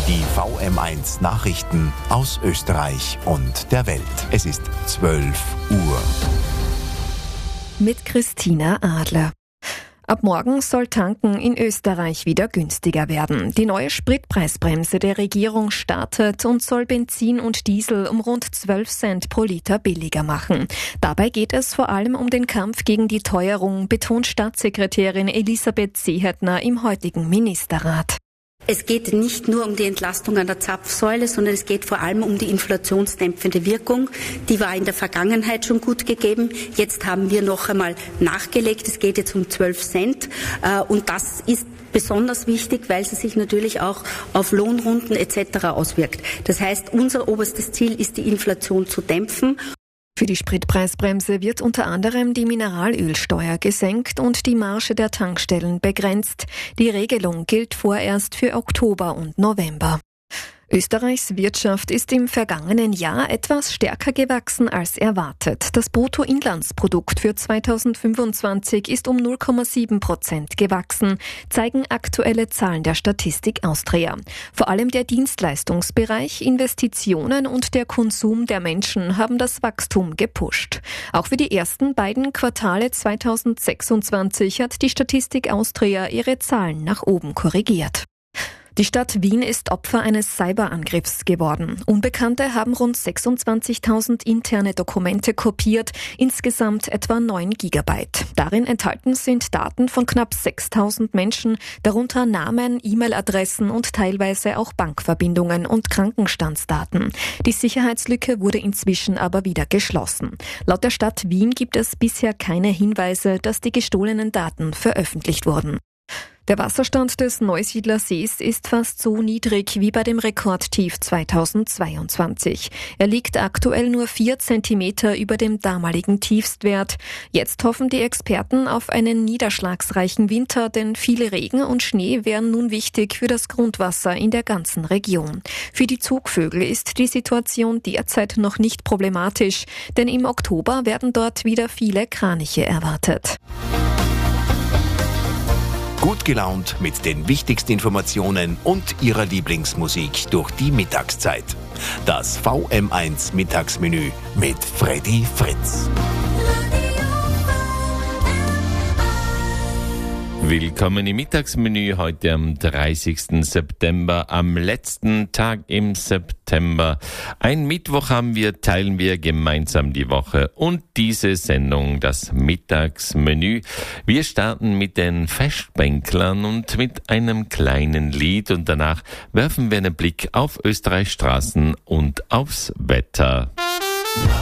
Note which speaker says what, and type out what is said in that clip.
Speaker 1: Die VM1 Nachrichten aus Österreich und der Welt. Es ist 12 Uhr.
Speaker 2: Mit Christina Adler. Ab morgen soll Tanken in Österreich wieder günstiger werden. Die neue Spritpreisbremse der Regierung startet und soll Benzin und Diesel um rund 12 Cent pro Liter billiger machen. Dabei geht es vor allem um den Kampf gegen die Teuerung, betont Staatssekretärin Elisabeth Seehertner im heutigen Ministerrat.
Speaker 3: Es geht nicht nur um die Entlastung an der Zapfsäule, sondern es geht vor allem um die inflationsdämpfende Wirkung. Die war in der Vergangenheit schon gut gegeben. Jetzt haben wir noch einmal nachgelegt. Es geht jetzt um 12 Cent. Und das ist besonders wichtig, weil sie sich natürlich auch auf Lohnrunden etc. auswirkt. Das heißt, unser oberstes Ziel ist, die Inflation zu dämpfen.
Speaker 2: Für die Spritpreisbremse wird unter anderem die Mineralölsteuer gesenkt und die Marge der Tankstellen begrenzt. Die Regelung gilt vorerst für Oktober und November. Österreichs Wirtschaft ist im vergangenen Jahr etwas stärker gewachsen als erwartet. Das Bruttoinlandsprodukt für 2025 ist um 0,7% gewachsen, zeigen aktuelle Zahlen der Statistik Austria. Vor allem der Dienstleistungsbereich, Investitionen und der Konsum der Menschen haben das Wachstum gepusht. Auch für die ersten beiden Quartale 2026 hat die Statistik Austria ihre Zahlen nach oben korrigiert. Die Stadt Wien ist Opfer eines Cyberangriffs geworden. Unbekannte haben rund 26.000 interne Dokumente kopiert, insgesamt etwa 9 Gigabyte. Darin enthalten sind Daten von knapp 6.000 Menschen, darunter Namen, E-Mail-Adressen und teilweise auch Bankverbindungen und Krankenstandsdaten. Die Sicherheitslücke wurde inzwischen aber wieder geschlossen. Laut der Stadt Wien gibt es bisher keine Hinweise, dass die gestohlenen Daten veröffentlicht wurden. Der Wasserstand des Neusiedler Sees ist fast so niedrig wie bei dem Rekordtief 2022. Er liegt aktuell nur 4 Zentimeter über dem damaligen Tiefstwert. Jetzt hoffen die Experten auf einen niederschlagsreichen Winter, denn viele Regen und Schnee wären nun wichtig für das Grundwasser in der ganzen Region. Für die Zugvögel ist die Situation derzeit noch nicht problematisch, denn im Oktober werden dort wieder viele Kraniche erwartet.
Speaker 1: Gut gelaunt mit den wichtigsten Informationen und ihrer Lieblingsmusik durch die Mittagszeit. Das VM1 Mittagsmenü mit Freddy Fritz.
Speaker 4: Willkommen im Mittagsmenü heute am 30. September, am letzten Tag im September. Ein Mittwoch teilen wir gemeinsam die Woche und diese Sendung, das Mittagsmenü. Wir starten mit den Festbänklern und mit einem kleinen Lied und danach werfen wir einen Blick auf Österreichs Straßen und aufs Wetter.